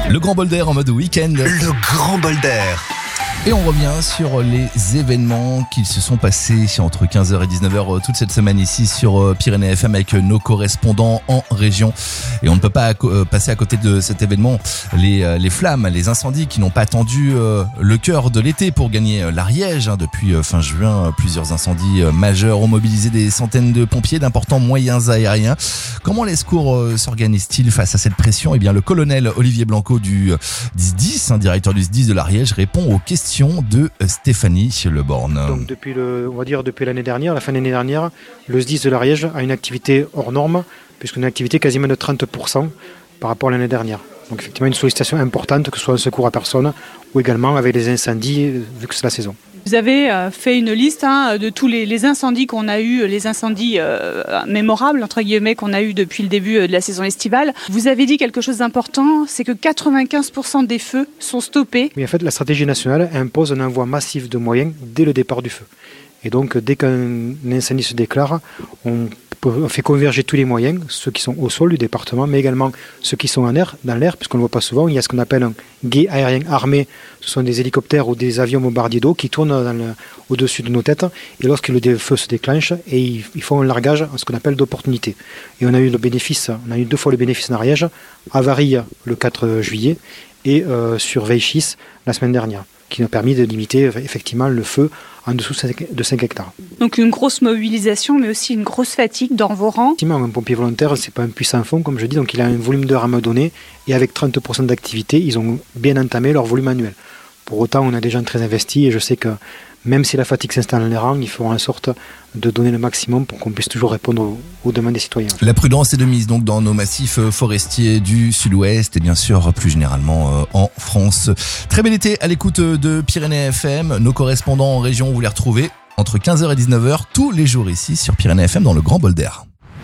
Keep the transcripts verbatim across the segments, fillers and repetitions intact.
Le grand bol d'air en mode week-end. Le grand bol d'air. Et on revient sur les événements qui se sont passés entre quinze heures et dix-neuf heures toute cette semaine ici sur Pyrénées F M avec nos correspondants en région. Et on ne peut pas passer à côté de cet événement. Les, les flammes, les incendies qui n'ont pas attendu le cœur de l'été pour gagner l'Ariège. Depuis fin juin, plusieurs incendies majeurs ont mobilisé des centaines de pompiers d'importants moyens aériens. Comment les secours s'organisent-ils face à cette pression ? Eh bien, le colonel Olivier Blanco du S dix, directeur du S dix de l'Ariège, répond aux questions de Stéphanie Leborgne. Donc depuis le, on va dire depuis l'année dernière, la fin de l'année dernière, le S dix de l'Ariège a une activité hors norme, puisqu'on a une activité quasiment de trente pour cent par rapport à l'année dernière. Donc effectivement une sollicitation importante, que ce soit un secours à personne ou également avec les incendies, vu que c'est la saison. Vous avez euh, fait une liste hein, de tous les, les incendies qu'on a eu, les incendies euh, mémorables, entre guillemets, qu'on a eu depuis le début de la saison estivale. Vous avez dit quelque chose d'important, c'est que quatre-vingt-quinze pour cent des feux sont stoppés. Mais en fait, la stratégie nationale impose un envoi massif de moyens dès le départ du feu. Et donc, dès qu'un incendie se déclare, on On fait converger tous les moyens, ceux qui sont au sol du département, mais également ceux qui sont en air, dans l'air, puisqu'on ne le voit pas souvent. Il y a ce qu'on appelle un guet aérien armé. Ce sont des hélicoptères ou des avions bombardiers d'eau qui tournent dans le, au-dessus de nos têtes. Et lorsque le feu se déclenche, et ils, ils font un largage, ce qu'on appelle d'opportunité. Et on a eu le bénéfice, on a eu deux fois le bénéfice en Ariège, à Varilhes le quatre juillet et euh, sur Veilchis la semaine dernière, qui nous a permis de limiter effectivement le feu en dessous de cinq hectares. Donc une grosse mobilisation, mais aussi une grosse fatigue dans vos rangs. Effectivement, un pompier volontaire, c'est pas un puissant fond, comme je dis, donc il a un volume d'heures à me donner, et avec trente pour cent d'activité, ils ont bien entamé leur volume annuel. Pour autant, on a des gens très investis, et je sais que même si la fatigue s'installe dans les rangs, ils feront en sorte de donner le maximum pour qu'on puisse toujours répondre aux, aux demandes des citoyens. La prudence est de mise donc dans nos massifs forestiers du sud-ouest et bien sûr plus généralement en France. Très bel été à l'écoute de Pyrénées F M. Nos correspondants en région, vous les retrouvez entre quinze heures et dix-neuf heures tous les jours ici sur Pyrénées F M dans le Grand Bol d'Air.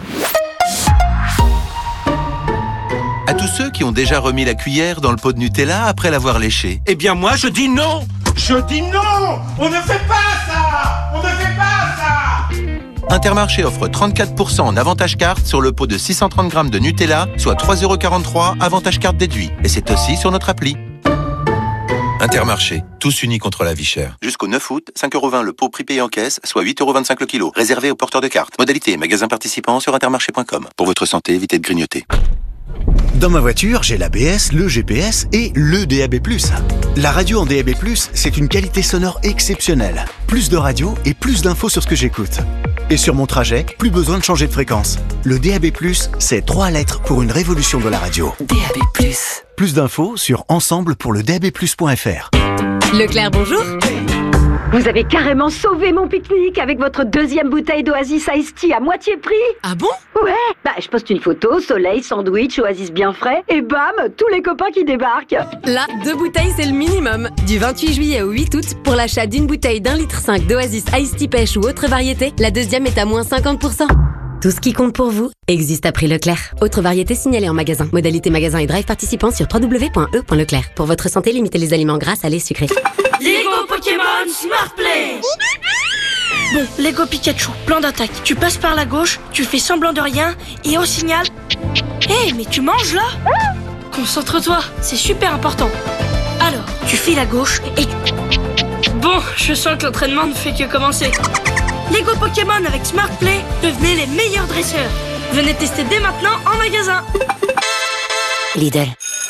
À tous ceux qui ont déjà remis la cuillère dans le pot de Nutella après l'avoir léché. Eh bien moi je dis non. Je dis non. On ne fait pas ça. On ne fait pas ça. Intermarché offre trente-quatre pour cent en avantage carte sur le pot de six cent trente grammes de Nutella, soit trois euros quarante-trois, avantage carte déduit. Et c'est aussi sur notre appli. Intermarché, tous unis contre la vie chère. Jusqu'au neuf août, cinq euros vingt le pot prix payé en caisse, soit huit euros vingt-cinq le kilo. Réservé aux porteurs de cartes. Modalité, magasin participant sur intermarché point com. Pour votre santé, évitez de grignoter. Dans ma voiture, j'ai l'A B S, le G P S et le D A B plus. La radio en D A B plus, c'est une qualité sonore exceptionnelle. Plus de radio et plus d'infos sur ce que j'écoute. Et sur mon trajet, plus besoin de changer de fréquence. Le D A B plus, c'est trois lettres pour une révolution de la radio. D A B plus. Plus d'infos sur ensemble pour le D A B plus point F R. Leclerc, bonjour. Vous avez carrément sauvé mon pique-nique avec votre deuxième bouteille d'Oasis Iced Tea à moitié prix. Ah bon? Ouais, bah je poste une photo, soleil, sandwich, Oasis bien frais, et bam, tous les copains qui débarquent. Là, deux bouteilles, c'est le minimum. Du vingt-huit juillet au huit août, pour l'achat d'une bouteille d'un litre cinq d'Oasis Iced Tea pêche ou autre variété, la deuxième est à moins cinquante pour cent. Tout ce qui compte pour vous existe à prix Leclerc. Autre variété signalée en magasin. Modalité magasin et drive participant sur w w w point e point leclerc. Pour votre santé, limitez les aliments gras, salés, sucrés. Lego Pokémon Smart Play. Bon, Lego Pikachu, plan d'attaque. Tu passes par la gauche, tu fais semblant de rien, et au signal... Hé, hey, mais tu manges là? Concentre-toi, c'est super important. Alors, tu files à gauche et... Bon, je sens que l'entraînement ne fait que commencer. Lego Pokémon avec Smart Play, devenez les meilleurs dresseurs. Venez tester dès maintenant en magasin. Lidl.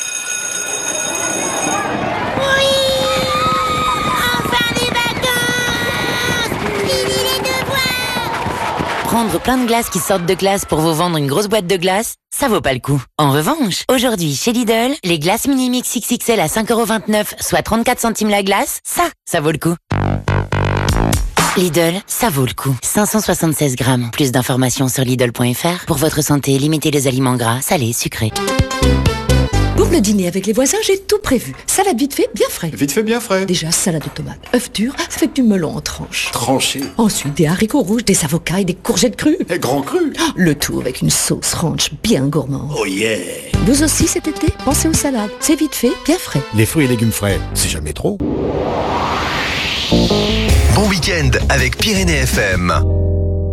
Prendre plein de glaces qui sortent de glace pour vous vendre une grosse boîte de glace, ça vaut pas le coup. En revanche, aujourd'hui, chez Lidl, les glaces Mini-Mix X X L à cinq euros vingt-neuf, soit trente-quatre centimes la glace, ça, ça vaut le coup. Lidl, ça vaut le coup. cinq cent soixante-seize grammes. Plus d'informations sur Lidl point F R. Pour votre santé, limitez les aliments gras, salés, sucrés. Pour le dîner avec les voisins, j'ai tout prévu. Salade vite fait, bien frais. Vite fait, bien frais. Déjà, salade de tomates, œufs durs, avec du melon en tranches. Tranché. Ensuite, des haricots rouges, des avocats et des courgettes crues. Et grand cru. Le tout avec une sauce ranch bien gourmande. Oh yeah. Vous aussi, cet été, pensez aux salades. C'est vite fait, bien frais. Les fruits et légumes frais, c'est jamais trop. Bon week-end avec Pyrénées F M.